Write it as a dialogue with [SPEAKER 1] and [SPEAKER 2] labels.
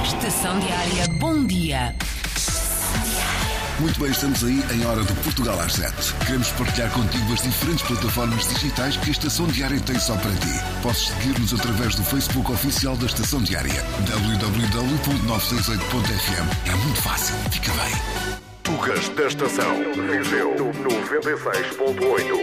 [SPEAKER 1] Estação Diária, bom dia.
[SPEAKER 2] Muito bem, estamos aí em Hora de Portugal às 7. Queremos partilhar contigo as diferentes plataformas digitais que a Estação Diária tem só para ti. Podes seguir-nos através do Facebook oficial da Estação Diária, www.968.fm. É muito fácil, fica bem.
[SPEAKER 3] Tugas da Estação, Viseu 96.8.